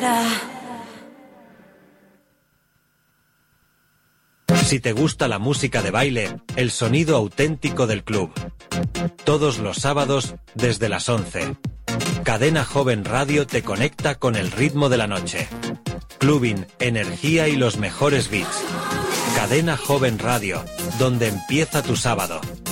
Si te gusta la música de baile, el sonido auténtico del club. Todos los sábados desde las 11. Cadena Joven Radio te conecta con el ritmo de la noche. Clubbing, energía y los mejores beats. Cadena Joven Radio, donde empieza tu sábado.